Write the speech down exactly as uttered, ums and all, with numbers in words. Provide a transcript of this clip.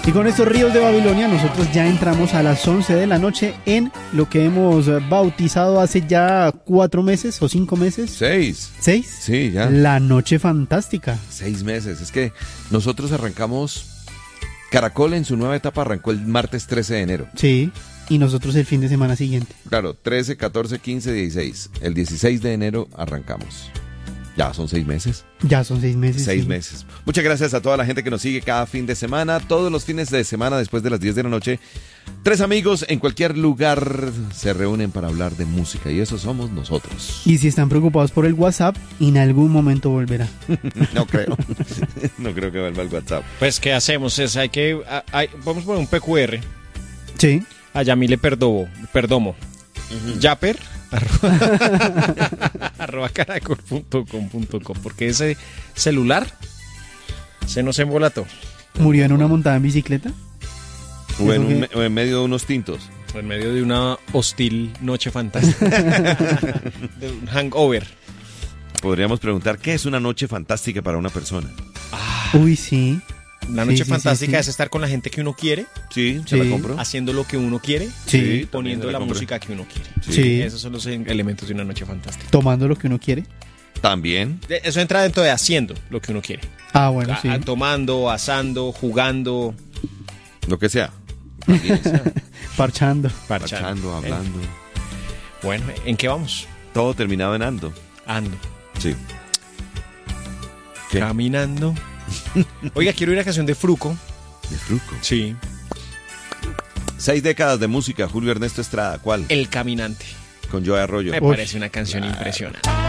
Y con estos ríos de Babilonia nosotros ya entramos a las once de la noche en lo que hemos bautizado hace ya cuatro meses o cinco meses. Seis. ¿Seis? Sí, ya. La noche fantástica. Seis meses. Es que nosotros arrancamos... Caracol en su nueva etapa arrancó el martes trece de enero. Sí, y nosotros el fin de semana siguiente. Claro, trece, catorce, quince, dieciséis. El dieciséis de enero arrancamos. Ya son seis meses. Ya son seis meses. Seis sí. meses. Muchas gracias a toda la gente que nos sigue cada fin de semana. Todos los fines de semana después de las diez de la noche. Tres amigos en cualquier lugar se reúnen para hablar de música. Y eso somos nosotros. Y si están preocupados por el WhatsApp, en algún momento volverá. No creo. No creo que vuelva el WhatsApp. Pues, ¿qué hacemos? Es, hay que, hay, vamos a poner un P Q R. Sí. A Yamile Perdomo. Perdomo. Uh-huh. Yapper. Arroba, arroba caracol punto com punto co. Porque ese celular se nos embolató. ¿Murió en una montada en bicicleta? O en, un, o en medio de unos tintos. O en medio de una hostil noche fantástica. De un hangover. Podríamos preguntar, ¿qué es una noche fantástica para una persona? Ah, Uy, sí. La noche sí, sí, fantástica sí, sí. es estar con la gente que uno quiere. Sí, se sí. la compro. Haciendo lo que uno quiere. Sí. Poniendo la, la compro. música que uno quiere. Sí. sí. Esos son los elementos de una noche fantástica. Tomando lo que uno quiere. También. Eso entra dentro de haciendo lo que uno quiere. Ah, bueno, A, sí. tomando, asando, jugando. Lo que sea. También, sea. Parchando. Parchando, Parchando, hablando. Eh. Bueno, ¿en qué vamos? Todo terminado en ando. Ando. Sí. ¿Qué? Caminando. Oiga, quiero ir a la canción de Fruco. De Fruco. Sí. Seis décadas de música, Julio Ernesto Estrada. ¿Cuál? El Caminante. Con Joe Arroyo. Me Uy. parece una canción Claro. impresionante.